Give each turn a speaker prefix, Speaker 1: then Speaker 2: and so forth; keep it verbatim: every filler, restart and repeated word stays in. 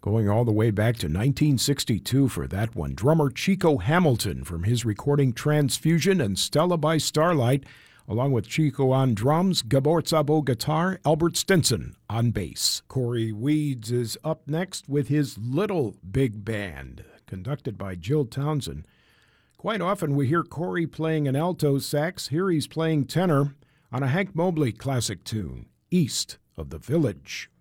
Speaker 1: Going all the way back to nineteen sixty-two for that one. Drummer Chico Hamilton from his recording Transfusion and Stella by Starlight, along with Chico on drums, Gabor Szabo guitar, Albert Stinson on bass. Cory Weeds is up next with his Little Big Band, conducted by Jill Townsend. Quite often we hear Cory playing an alto sax. Here he's playing tenor on a Hank Mobley classic tune, East of the Village.